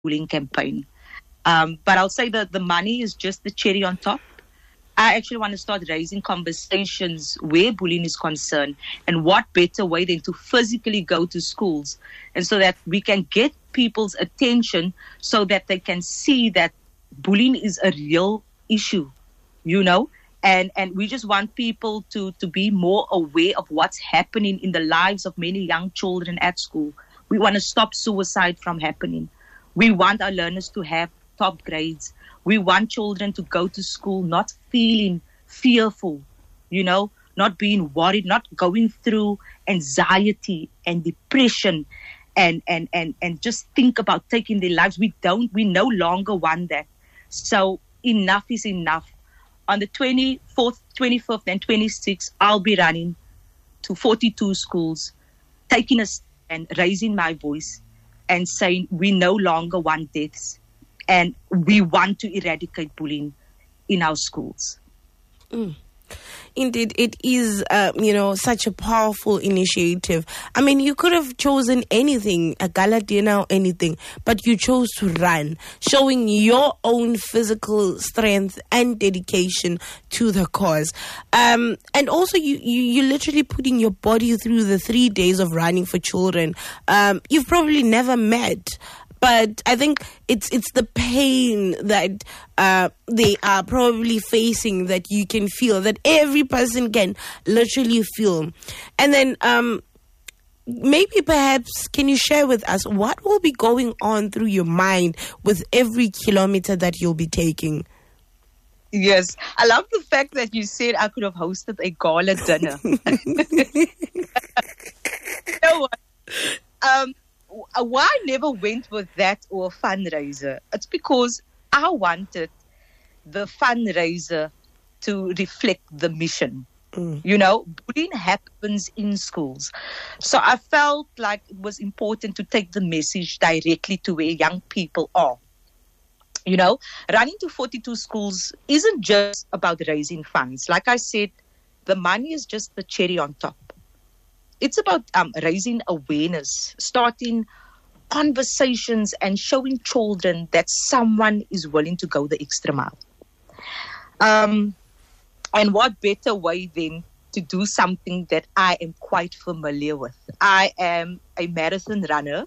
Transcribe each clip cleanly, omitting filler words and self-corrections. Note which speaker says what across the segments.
Speaker 1: bullying campaign. But I'll say that the money is just the cherry on top. I actually want to start raising conversations where bullying is concerned, and what better way than to physically go to schools, and so that we can get people's attention so that they can see that bullying is a real issue, and we just want people to be more aware of what's happening in the lives of many young children at school. We want to stop suicide from happening. We want our learners to have top grades. We want children to go to school not feeling fearful, not being worried, not going through anxiety and depression and just think about taking their lives. We no longer want that. So enough is enough. On the 24th, 25th, and 26th, I'll be running to 42 schools, taking a stand, raising my voice, and saying we no longer want deaths, and we want to eradicate bullying in our schools.
Speaker 2: Indeed, it is, such a powerful initiative. I mean, you could have chosen anything, a gala dinner or anything, but you chose to run, showing your own physical strength and dedication to the cause. And also, you literally putting your body through the 3 days of running for children. You've probably never met. But I think it's the pain that they are probably facing that you can feel, that every person can literally feel. And then maybe perhaps can you share with us what will be going on through your mind with every kilometer that you'll be taking?
Speaker 1: Yes, I love the fact that you said I could have hosted a gala dinner. You know what? Why I never went with that or a fundraiser? It's because I wanted the fundraiser to reflect the mission. Bullying happens in schools. So I felt like it was important to take the message directly to where young people are. Running to 42 schools isn't just about raising funds. Like I said, the money is just the cherry on top. It's about raising awareness, starting conversations and showing children that someone is willing to go the extra mile. And what better way than to do something that I am quite familiar with. I am a marathon runner,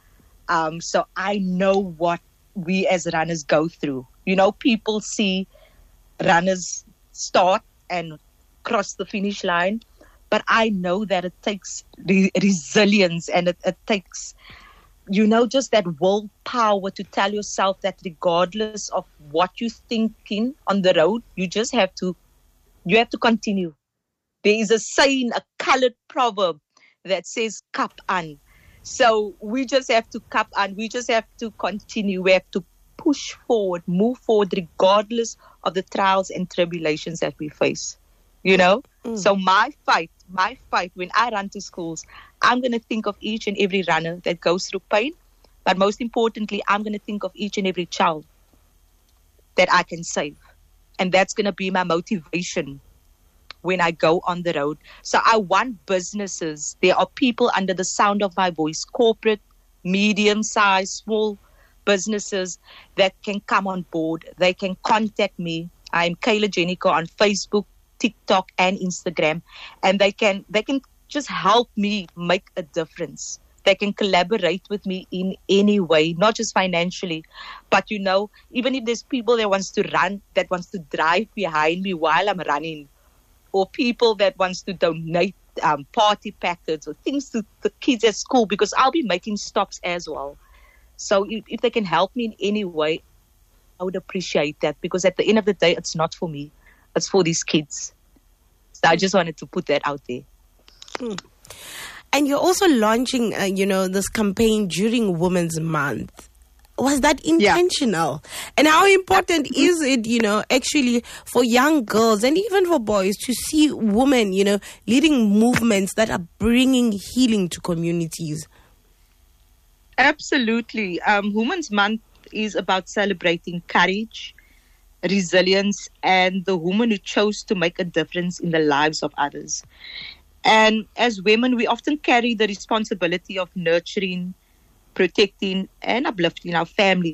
Speaker 1: so I know what we as runners go through. People see runners start and cross the finish line, but I know that it takes resilience, and it takes, just that willpower to tell yourself that regardless of what you're thinking on the road, you have to continue. There is a saying, a colored proverb that says, "Kap aan." So we just have to kap aan. We just have to continue. We have to push forward, move forward, regardless of the trials and tribulations that we face. So my fight, when I run to schools, I'm going to think of each and every runner that goes through pain. But most importantly, I'm going to think of each and every child that I can save. And that's going to be my motivation when I go on the road. So I want businesses. There are people under the sound of my voice, corporate, medium-sized, small businesses that can come on board. They can contact me. I'm Kayla Jenico on Facebook, TikTok and Instagram, and they can just help me make a difference. They can collaborate with me in any way, not just financially, but even if there's people that wants to run, that wants to drive behind me while I'm running, or people that wants to donate party packets or things to the kids at school, because I'll be making stops as well. So if they can help me in any way, I would appreciate that, because at the end of the day, it's not for me. It's for these kids. So I just wanted to put that out there.
Speaker 2: And you're also launching, this campaign during Women's Month. Was that intentional? Yeah. And how important is it, actually for young girls and even for boys to see women, leading movements that are bringing healing to communities?
Speaker 1: Absolutely. Women's Month is about celebrating courage, resilience, and the woman who chose to make a difference in the lives of others. And as women, we often carry the responsibility of nurturing, protecting, and uplifting our family.